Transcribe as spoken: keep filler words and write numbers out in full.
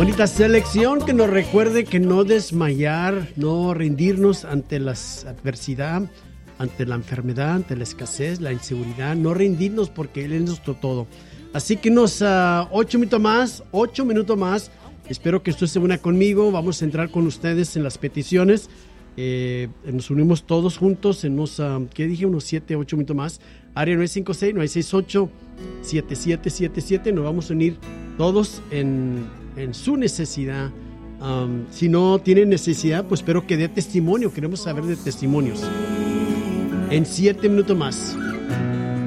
Bonita selección que nos recuerde que no desmayar, no rendirnos ante la adversidad, ante la enfermedad, ante la escasez, la inseguridad, no rendirnos porque Él es nuestro todo. Así que unos uh, ocho minutos más, ocho minutos más. Espero que usted se una conmigo. Vamos a entrar con ustedes en las peticiones. Eh, nos unimos todos juntos en unos, uh, ¿qué dije? Unos siete, ocho minutos más. Área nueve cinco seis, nueve seis ocho, siete siete siete siete. Nos vamos a unir todos en, en su necesidad. Um, si no tienen necesidad, pues espero que dé testimonio. Queremos saber de testimonios. En siete minutos más.